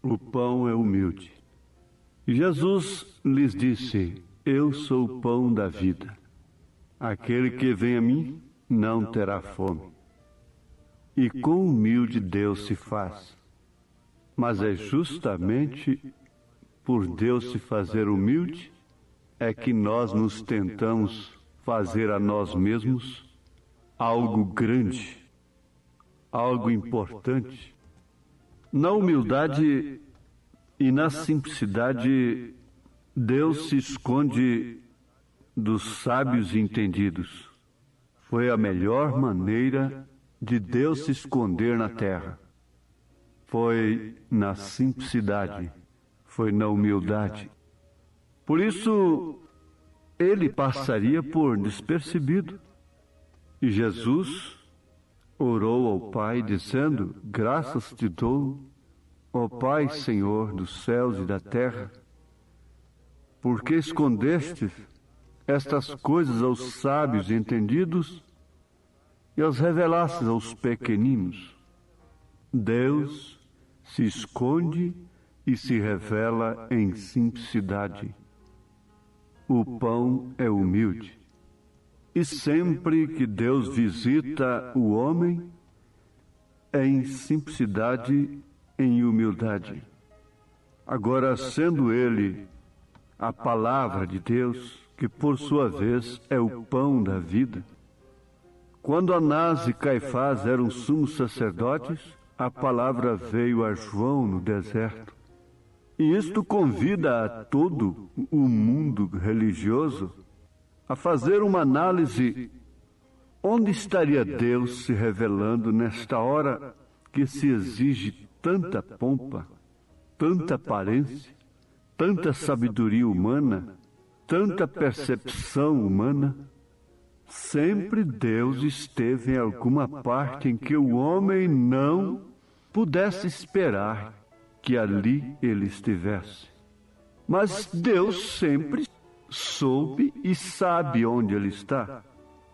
O pão é humilde. E Jesus lhes disse: Eu sou o pão da vida. Aquele que vem a mim não terá fome. E quão humilde Deus se faz. Mas é justamente por Deus se fazer humilde é que nós nos tentamos fazer a nós mesmos algo grande, algo importante. Na humildade e na simplicidade, Deus se esconde dos sábios e entendidos. Foi a melhor maneira de Deus se esconder na terra. Foi na simplicidade, foi na humildade. Por isso, ele passaria por despercebido. E Jesus orou ao Pai, dizendo: Graças te dou, ó Pai, Senhor dos céus e da terra, porque escondeste estas coisas aos sábios e entendidos e as revelastes aos pequeninos. Deus se esconde e se revela em simplicidade. O pão é humilde. E sempre que Deus visita o homem, é em simplicidade, em humildade. Agora, sendo ele a palavra de Deus, que por sua vez é o pão da vida, quando Anás e Caifás eram sumos sacerdotes, a palavra veio a João no deserto. E isto convida a todo o mundo religioso a fazer uma análise: onde estaria Deus se revelando nesta hora que se exige tanta pompa, tanta aparência, tanta sabedoria humana, tanta percepção humana? Sempre Deus esteve em alguma parte em que o homem não pudesse esperar que ali ele estivesse. Mas Deus sempre soube e sabe onde ele está.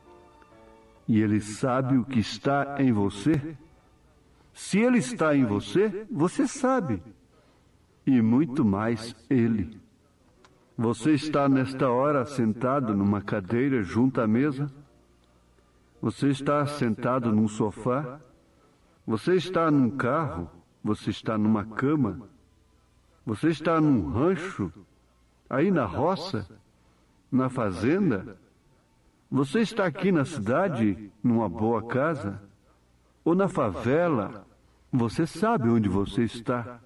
E ele sabe o que está em você. Se ele está em você, você sabe. E muito mais ele. Você está nesta hora sentado numa cadeira junto à mesa? Você está sentado num sofá? Você está num carro? Você está numa cama? Você está num rancho? Aí na roça? Na fazenda? Você está aqui na cidade, numa boa casa? Ou na favela? Você sabe onde você está.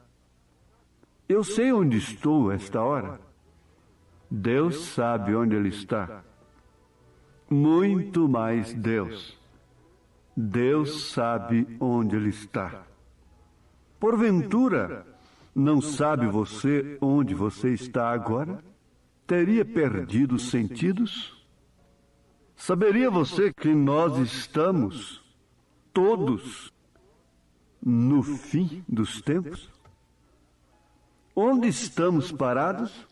Eu sei onde estou esta hora. Deus sabe onde Ele está. Muito mais Deus. Deus sabe onde Ele está. Porventura, não sabe você onde você está agora? Teria perdido os sentidos? Saberia você que nós estamos, todos, no fim dos tempos? Onde estamos parados?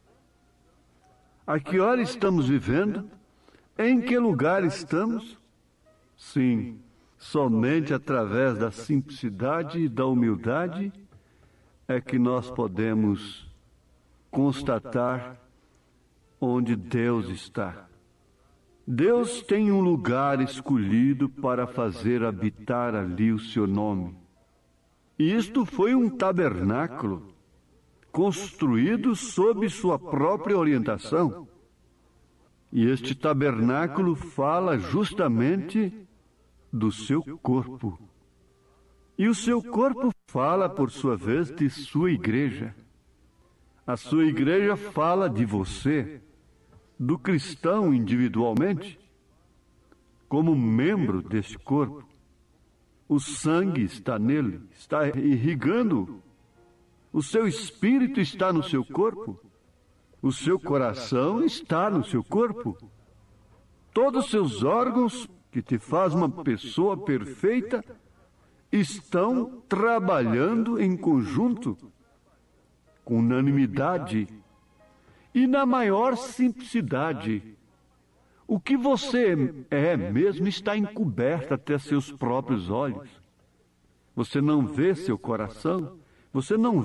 A que hora estamos vivendo? Em que lugar estamos? Sim, somente através da simplicidade e da humildade é que nós podemos constatar onde Deus está. Deus tem um lugar escolhido para fazer habitar ali o seu nome. E isto foi um tabernáculo construído sob sua própria orientação. E este tabernáculo fala justamente do seu corpo. E o seu corpo fala, por sua vez, de sua igreja. A sua igreja fala de você, do cristão individualmente, como membro deste corpo. O sangue está nele, está irrigando. O seu espírito está no seu corpo. O seu coração está no seu corpo. Todos os seus órgãos, que te faz uma pessoa perfeita, estão trabalhando em conjunto, com unanimidade e na maior simplicidade. O que você é mesmo está encoberto até seus próprios olhos. Você não vê seu coração, você não